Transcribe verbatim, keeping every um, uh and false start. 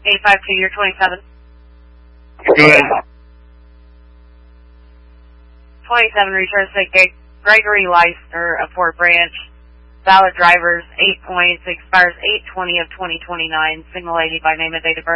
eight five two, you're twenty-seven. Go ahead. twenty-seven, return to Gregory Leister of Fort Branch. Valid drivers, eight points, expires eight twenty of twenty twenty-nine. Single lady by name and date of birth.